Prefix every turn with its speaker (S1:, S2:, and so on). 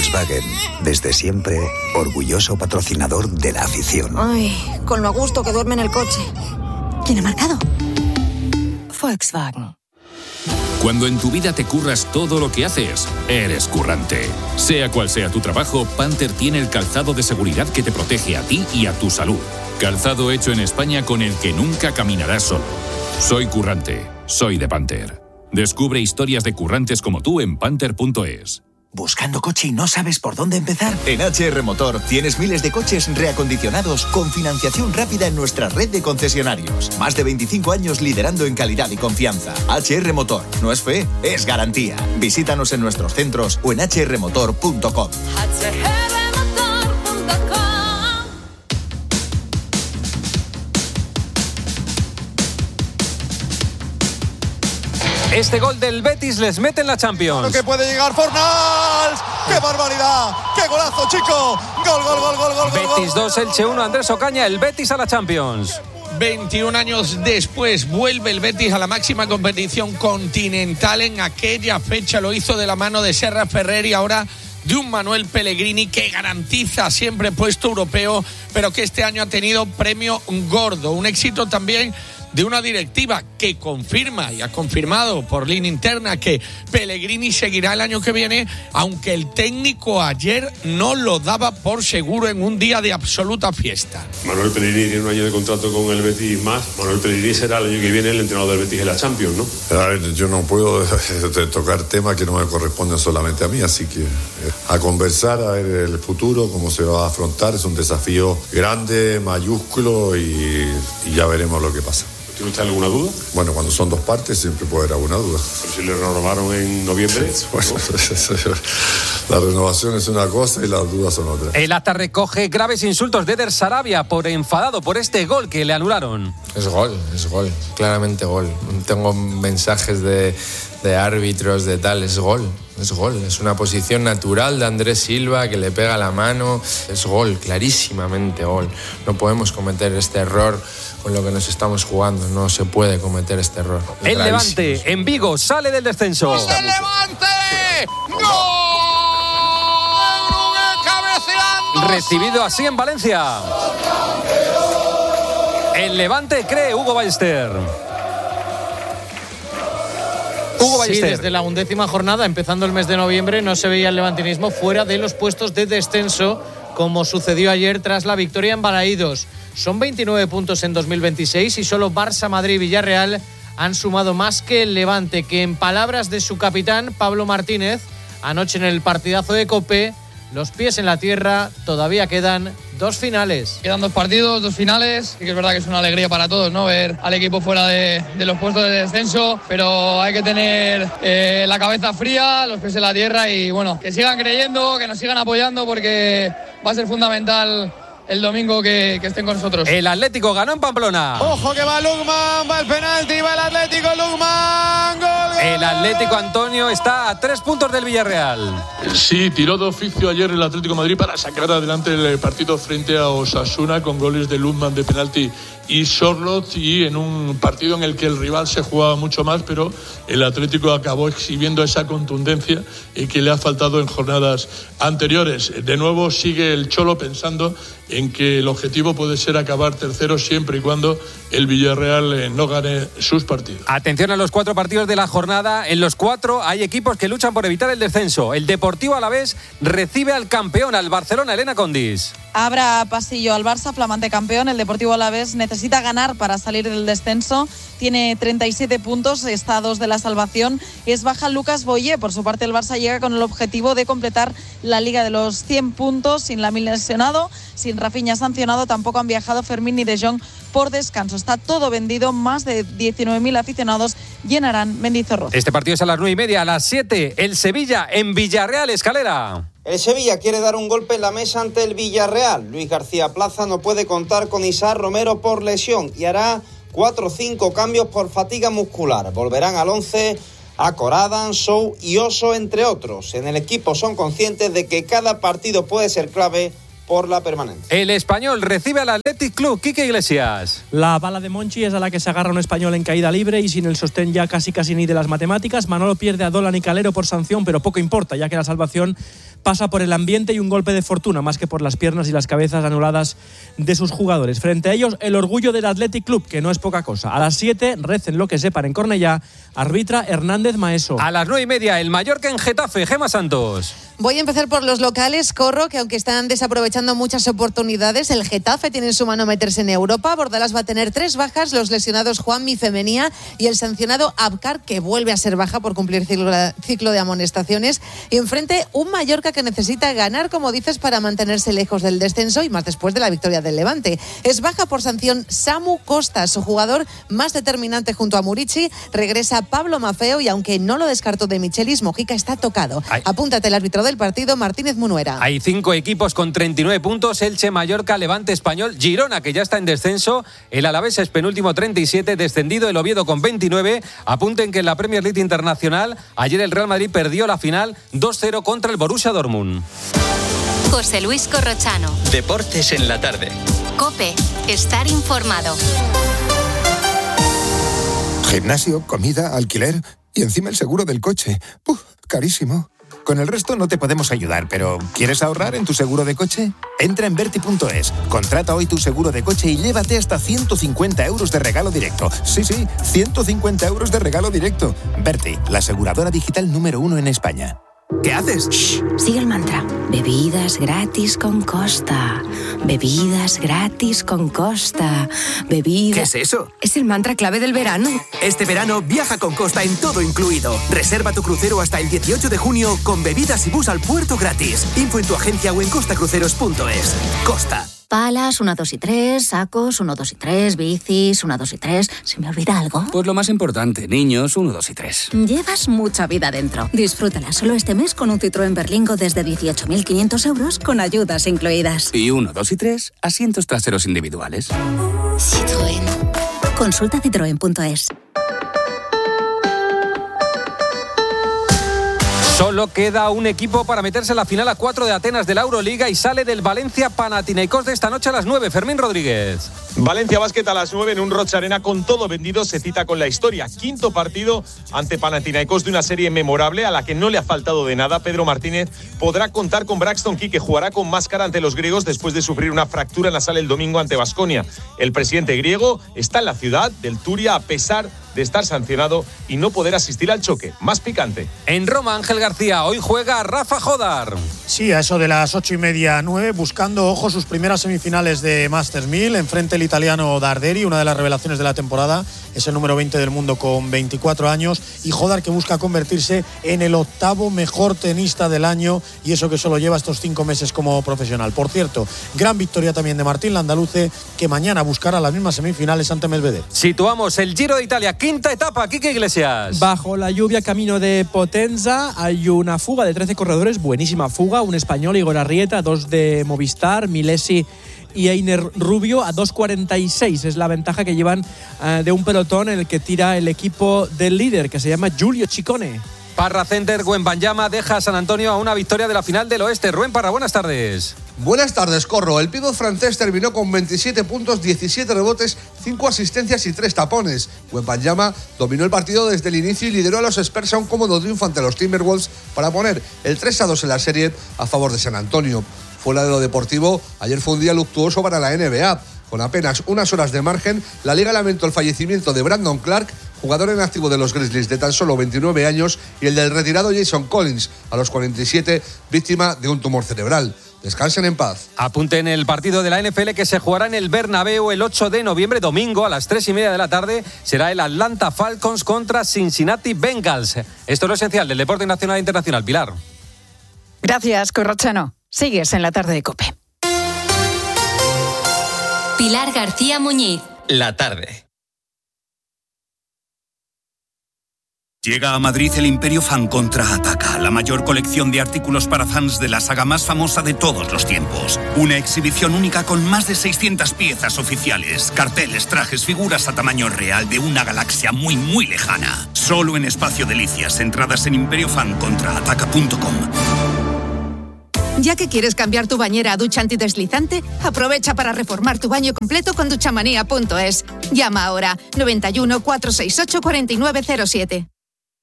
S1: Volkswagen, desde siempre, orgulloso patrocinador de la afición.
S2: Ay, con lo a gusto que duerme en el coche.
S3: ¿Quién ha marcado? Volkswagen.
S4: Cuando en tu vida te curras todo lo que haces, eres currante. Sea cual sea tu trabajo, Panther tiene el calzado de seguridad que te protege a ti y a tu salud. Calzado hecho en España con el que nunca caminarás solo. Soy currante, soy de Panther. Descubre historias de currantes como tú en panther.es.
S5: ¿Buscando coche y no sabes por dónde empezar? En HR Motor tienes miles de coches reacondicionados con financiación rápida en nuestra red de concesionarios. Más de 25 años liderando en calidad y confianza. HR Motor. No es fe, es garantía. Visítanos en nuestros centros o en hrmotor.com.
S6: Este gol del Betis les mete en la Champions.
S7: Lo que puede llegar Fornals. ¡Qué barbaridad! ¡Qué golazo, chico! ¡Gol, gol, gol, gol, gol!
S6: Betis 2, Elche 1, Andrés Ocaña, el Betis a la Champions.
S8: 21 años después vuelve el Betis a la máxima competición continental. En aquella fecha lo hizo de la mano de Serra Ferrer y ahora de un Manuel Pellegrini que garantiza siempre puesto europeo, pero que este año ha tenido premio gordo. Un éxito también de una directiva que confirma y ha confirmado por línea interna que Pellegrini seguirá el año que viene, aunque el técnico ayer no lo daba por seguro en un día de absoluta fiesta.
S9: Manuel Pellegrini tiene un año de contrato con el Betis más. Manuel Pellegrini será el año que viene el entrenador del Betis en la Champions, ¿no?
S10: A ver, yo no puedo tocar temas que no me corresponden solamente a mí, así que a conversar, a ver el futuro, cómo se va a afrontar. Es un desafío grande, mayúsculo y ya veremos lo que pasa.
S9: ¿Tiene usted alguna duda?
S10: Bueno, cuando son dos partes siempre puede haber alguna duda.
S9: Pero si le renovaron en noviembre.
S10: Bueno, la renovación es una cosa y las dudas son otras.
S6: El acta recoge graves insultos de Eder Sarabia por enfadado por este gol que le anularon.
S11: Es gol, claramente gol. Tengo mensajes de árbitros, de tal, es gol. Es una posición natural de Andrés Silva que le pega la mano. Es gol, clarísimamente gol. No podemos cometer este error con lo que nos estamos jugando. No se puede cometer este error.
S6: El Levante en Vigo sale del descenso.
S8: ¡El Levante! ¡Gol!
S6: Recibido así en Valencia. El Levante cree Hugo Ballester.
S12: Sí, desde la 11ª jornada, empezando el mes de noviembre, no se veía el levantinismo fuera de los puestos de descenso, como sucedió ayer tras la victoria en Balaídos. Son 29 puntos en 2026 y solo Barça, Madrid y Villarreal han sumado más que el Levante, que en palabras de su capitán, Pablo Martínez, anoche en el partidazo de Cope, los pies en la tierra, todavía quedan 2 finales.
S13: Quedan 2 partidos, 2 finales, y que es verdad que es una alegría para todos, ¿no? Ver al equipo fuera de los puestos de descenso, pero hay que tener la cabeza fría, los pies en la tierra y bueno, que sigan creyendo, que nos sigan apoyando porque va a ser fundamental el domingo que estén con nosotros.
S6: El Atlético ganó en Pamplona.
S7: Ojo que va Lukman, va el penalti, va el Atlético, Lukman, gol.
S6: El Atlético, Antonio, está a 3 puntos del Villarreal.
S14: Sí, tiró de oficio ayer el Atlético de Madrid para sacar adelante el partido frente a Osasuna con goles de Lukman de penalti y Sorloth, y en un partido en el que el rival se jugaba mucho más, pero el Atlético acabó exhibiendo esa contundencia que le ha faltado en jornadas anteriores. De nuevo sigue el Cholo pensando en que el objetivo puede ser acabar tercero siempre y cuando el Villarreal no gane sus partidos.
S6: Atención a los 4 partidos de la jornada. En los 4 hay equipos que luchan por evitar el descenso. El Deportivo Alavés recibe al campeón, al Barcelona. Elena Condis.
S15: Habrá pasillo al Barça, flamante campeón. El Deportivo Alavés necesita ganar para salir del descenso. Tiene 37 puntos, está a 2 de la salvación. Es baja Lucas Boyé. Por su parte, el Barça llega con el objetivo de completar la Liga de los 100 puntos sin Lamine lesionado, sin Rafinha sancionado. Tampoco han viajado Fermín ni De Jong por descanso. Está todo vendido. Más de 19.000 aficionados llenarán Mendizorroza.
S6: Este partido es a las 9:30. A las 7, el Sevilla en Villarreal, Escalera.
S16: El Sevilla quiere dar un golpe en la mesa ante el Villarreal. Luis García Plaza no puede contar con Isaac Romero por lesión y hará 4 o 5 cambios por fatiga muscular. Volverán al 11 a Coradan, Sou y Oso, entre otros. En el equipo son conscientes de que cada partido puede ser clave por la permanencia.
S6: El Español recibe al Athletic Club. Quique Iglesias.
S17: La bala de Monchi es a la que se agarra un Español en caída libre y sin el sostén ya casi ni de las matemáticas. Manolo pierde a Dolan y Calero por sanción, pero poco importa, ya que la salvación pasa por el ambiente y un golpe de fortuna, más que por las piernas y las cabezas anuladas de sus jugadores. Frente a ellos, el orgullo del Athletic Club, que no es poca cosa. A las 7, recen lo que sepan en Cornellá, arbitra Hernández Maeso.
S6: A las 9:30, el Mallorca en Getafe, Gemma Santos.
S2: Voy a empezar por los locales, Corro, que aunque están desaprovechando muchas oportunidades, el Getafe tiene en su mano meterse en Europa. Bordalás va a tener 3 bajas, los lesionados Juanmi, Femenía y el sancionado Abkar, que vuelve a ser baja por cumplir ciclo de amonestaciones. Y enfrente, un Mallorca que necesita ganar, como dices, para mantenerse lejos del descenso y más después de la victoria del Levante. Es baja por sanción Samu Costa, su jugador más determinante junto a Murici. Regresa Pablo Maffeo y aunque no lo descartó de Michelis, Mojica está tocado. Apúntate el árbitro del partido, Martínez Munuera.
S6: Hay 5 equipos con 39 puntos, Elche, Mallorca, Levante, Español, Girona, que ya está en descenso, el Alavés es penúltimo 37, descendido el Oviedo con 29. Apunten que en la Premier League Internacional, ayer el Real Madrid perdió la final 2-0 contra el Borussia Dortmund.
S3: José Luis Corrochano.
S18: Deportes en la tarde.
S3: COPE, estar informado.
S19: Gimnasio, comida, alquiler y encima el seguro del coche. Carísimo. Con el resto no te podemos ayudar, pero ¿quieres ahorrar en tu seguro de coche? Entra en Verti.es, contrata hoy tu seguro de coche y llévate hasta 150 euros de regalo directo. Sí, 150 euros de regalo directo. Verti, la aseguradora digital número 1 en España.
S20: ¿Qué haces?
S21: Shh, sigue el mantra. Bebidas gratis con Costa. Bebidas gratis con Costa.
S20: ¿Qué es eso?
S21: Es el mantra clave del verano.
S20: Este verano viaja con Costa en todo incluido. Reserva tu crucero hasta el 18 de junio con bebidas y bus al puerto gratis. Info en tu agencia o en costacruceros.es. Costa.
S21: Palas, 1, 2 y 3, sacos, 1, 2 y 3, bicis, 1, 2 y 3. ¿Se me olvida algo?
S20: Pues lo más importante, niños, 1, 2 y 3.
S21: Llevas mucha vida dentro. Disfrútala solo este mes con un Citroën Berlingo desde 18.500 euros con ayudas incluidas.
S20: Y 1, 2 y 3, asientos traseros individuales.
S21: Citroën. Consulta citroen.es.
S6: Solo queda un equipo para meterse en la final a 4 de Atenas de la Euroliga y sale del Valencia Panathinaikos de esta noche a las 9. Fermín Rodríguez.
S22: Valencia Basket a las 9 en un Rocha Arena con todo vendido, se cita con la historia. 5º partido ante Panathinaikos de una serie memorable a la que no le ha faltado de nada. Pedro Martínez podrá contar con Braxton Key, que jugará con máscara ante los griegos después de sufrir una fractura en la sala el domingo ante Baskonia. El presidente griego está en la ciudad del Turia a pesar de estar sancionado y no poder asistir al choque. Más picante.
S6: En Roma, Ángel García, hoy juega Rafa Jodar.
S23: Sí, a eso de las 8:30, 9, buscando, ojo, sus primeras semifinales de Masters 1000. Enfrente el italiano Darderi, una de las revelaciones de la temporada. Es el número 20 del mundo con 24 años. Y Jodar, que busca convertirse en el 8º mejor tenista del año. Y eso que solo lleva estos 5 meses como profesional. Por cierto, gran victoria también de Martín Landaluce, que mañana buscará las mismas semifinales ante Medvedev.
S6: Situamos el Giro de Italia, quinta etapa. Quique Iglesias.
S17: Bajo la lluvia, camino de Potenza, hay una fuga de 13 corredores, buenísima fuga. Un español, Igor Arrieta, 2 de Movistar, Milesi y Einer Rubio a 2.46. Es la ventaja que llevan de un pelotón en el que tira el equipo del líder, que se llama Giulio Ciccone.
S6: Parra Center, Wembanyama deja a San Antonio a una victoria de la final del oeste. Rubén Parra, buenas tardes.
S24: Buenas tardes, Corro. El pívot francés terminó con 27 puntos, 17 rebotes, 5 asistencias y 3 tapones. Wembanyama dominó el partido desde el inicio y lideró a los Spurs a un cómodo triunfo ante los Timberwolves para poner el 3-2 en la serie a favor de San Antonio. Fuera de lo deportivo, ayer fue un día luctuoso para la NBA. Con apenas unas horas de margen, la Liga lamentó el fallecimiento de Brandon Clark, jugador en activo de los Grizzlies de tan solo 29 años, y el del retirado Jason Collins, a los 47, víctima de un tumor cerebral. Descansen en paz.
S6: Apunten el partido de la NFL que se jugará en el Bernabéu el 8 de noviembre, domingo, a las 3:30 de la tarde. Será el Atlanta Falcons contra Cincinnati Bengals. Esto es lo esencial del deporte nacional e internacional. Pilar.
S25: Gracias, Corrochano. Sigues en la tarde de COPE.
S3: Pilar García Muñiz.
S18: La tarde.
S26: Llega a Madrid el Imperio Fan Contraataca, la mayor colección de artículos para fans de la saga más famosa de todos los tiempos. Una exhibición única con más de 600 piezas oficiales, carteles, trajes, figuras a tamaño real de una galaxia muy, muy lejana. Solo en Espacio Delicias, entradas en imperiofancontraataca.com.
S25: Ya que quieres cambiar tu bañera a ducha antideslizante, aprovecha para reformar tu baño completo con duchamanía.es. Llama ahora 91 468 4907.